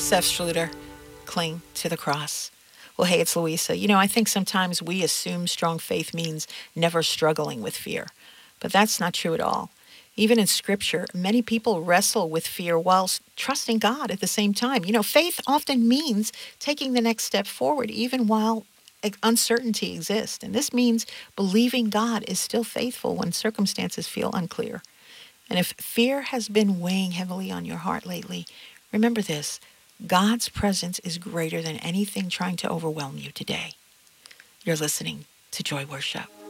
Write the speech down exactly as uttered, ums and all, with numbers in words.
Seth Schluter, cling to the cross. Well, hey, it's Louisa. You know, I think sometimes we assume strong faith means never struggling with fear, but that's not true at all. Even in scripture, many people wrestle with fear while trusting God at the same time. You know, faith often means taking the next step forward, even while uncertainty exists. And this means believing God is still faithful when circumstances feel unclear. And if fear has been weighing heavily on your heart lately, remember this: God's presence is greater than anything trying to overwhelm you today. You're listening to Joy Worship.